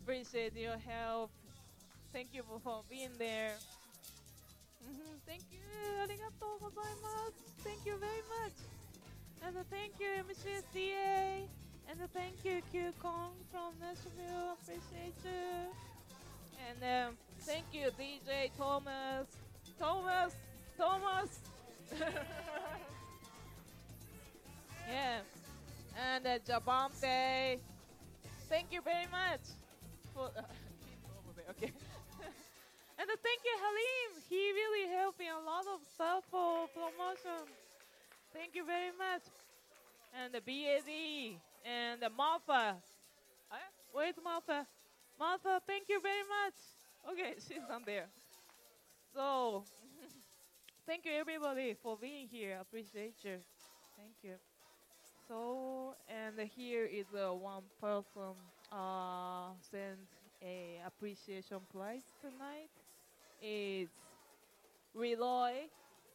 appreciate your help. Thank you for being there. Thank you. Arigatou gozaimasu. Thank you very much. And thank you, MCSDA. And thank you, Q Kong from Nashville. Appreciate you. And thank you, DJ Thomas. Thomas. Thomas. Yeah. And Jabante. Thank you very much for. He's over there. Okay. And thank you, Halim. He really helped me a lot of stuff for promotion. Thank you very much. And the BAD and the Martha. Where's Martha? Martha, thank you very much. Okay, she's not there. So, thank you everybody for being here. Appreciate you. Thank you. So, and here is one person sent a appreciation prize tonight. It's Reloy.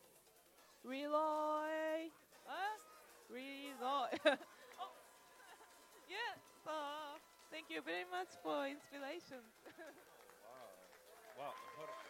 Reloy. Reloy. Oh, yeah. So, thank you very much for inspiration. Wow. Hold on.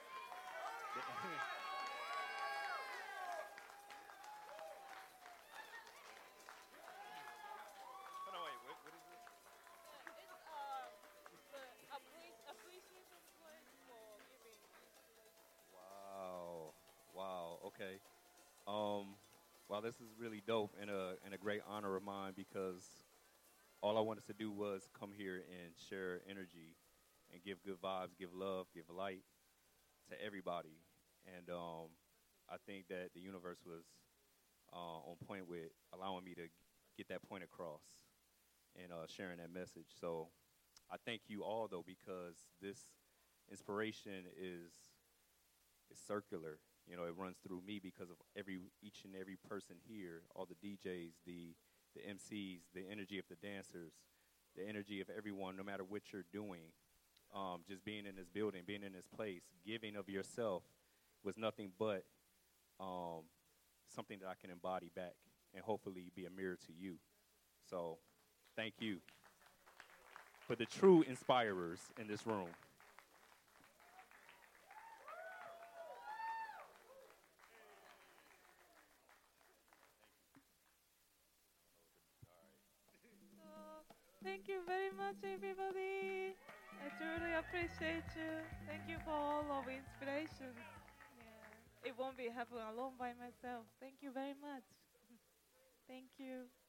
Hold on, wait. What is this? It's the appreciation prize for giving inspiration. Wow. Wow. Okay. Wow, this is really dope and a great honor of mine because all I wanted to do was come here and share energy and give good vibes, give love, give light to everybody. And I think that the universe was on point with allowing me to get that point across and sharing that message. So I thank you all though because this inspiration is circular. You know, it runs through me because of each and every person here, all the DJs, the MCs, the energy of the dancers, the energy of everyone, no matter what you're doing. Just being in this building, being in this place, giving of yourself was nothing but something that I can embody back and hopefully be a mirror to you. So thank you for the true inspirers in this room. So, thank you very much, everybody. I truly appreciate you. Thank you for all of inspiration. Yeah. It won't be happening alone by myself. Thank you very much. Thank you.